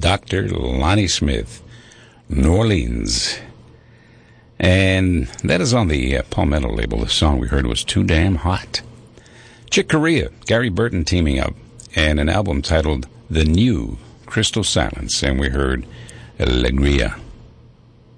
Dr. Lonnie Smith, New Orleans. And that is on the Palmetto label. The song we heard was Too Damn Hot. Chick Corea, Gary Burton teaming up, and an album titled The New Crystal Silence, and we heard Alegria.